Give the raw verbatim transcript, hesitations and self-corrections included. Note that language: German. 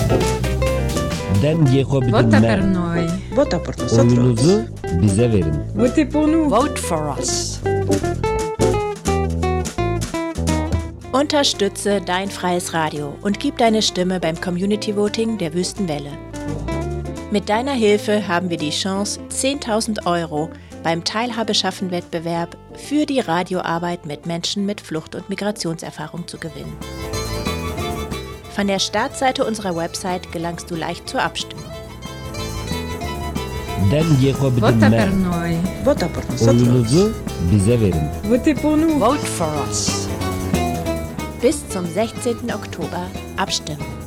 Den Yeko Vota per Bidinme. noi. Vota por nosotros. Oyunuzu bize verin. Votez pour nous. Vote for us. Unterstütze dein freies Radio und gib deine Stimme beim Community Voting der Wüstenwelle. Mit deiner Hilfe haben wir die Chance, zehntausend Euro beim Teilhabeschaffen-Wettbewerb für die Radioarbeit mit Menschen mit Flucht- und Migrationserfahrung zu gewinnen. Von der Startseite unserer Website gelangst du leicht zur Abstimmung. Den Yeko Vota per Bidinme. noi. Vota por nosotros. Oyunuzu bize verin. Votez pour nous. Vote for us. Bis zum sechzehnten Oktober abstimmen.